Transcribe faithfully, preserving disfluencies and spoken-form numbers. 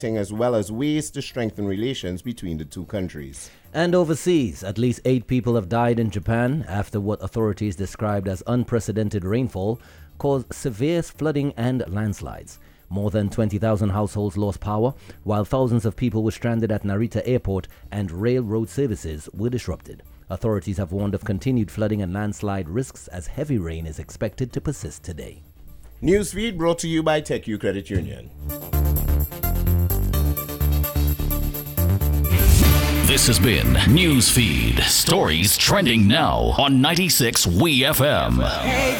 as well as ways to strengthen relations between the two countries. And overseas, at least eight people have died in Japan after what authorities described as unprecedented rainfall caused severe flooding and landslides. More than twenty thousand households lost power, while thousands of people were stranded at Narita Airport and railroad services were disrupted. Authorities have warned of continued flooding and landslide risks as heavy rain is expected to persist today. Newsfeed brought to you by TechU Credit Union. This has been Newsfeed, stories trending now on ninety-six W E F M. Hey,